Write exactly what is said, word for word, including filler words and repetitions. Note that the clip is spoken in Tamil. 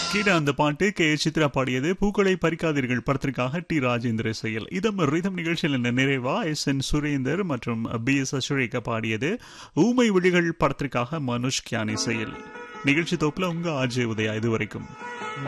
கீழே அந்த பாட்டு கே சித்ரா பாடியது. பூக்களை பறிக்காதீர்கள் படத்திற்காக டி ராஜேந்திர செயல். இதம் ரிதம் நிகழ்ச்சியில் நிறைவா எஸ் என் சுரேந்தர் மற்றும் பி எஸ் அசுரேகா பாடியது. ஊமை விழிகள் படத்திற்காக மனுஷ் கியானி செயல். நிகழ்ச்சி தொகுப்புல உங்க ஆர்ஜே உதயா. இதுவரைக்கும்